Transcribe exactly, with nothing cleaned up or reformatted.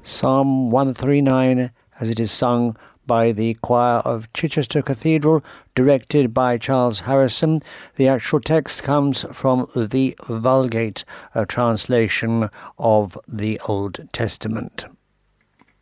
Psalm one thirty-nine, as it is sung by the choir of Chichester Cathedral, directed by Charles Harrison. The actual text comes from the Vulgate, a translation of the Old Testament.